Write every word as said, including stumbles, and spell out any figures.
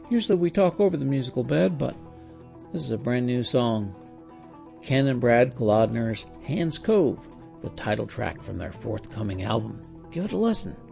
Usually we talk over the musical bed, but this is a brand new song. Ken and Brad Kolodner's Hands Cove, the title track from their forthcoming album. Give it a listen.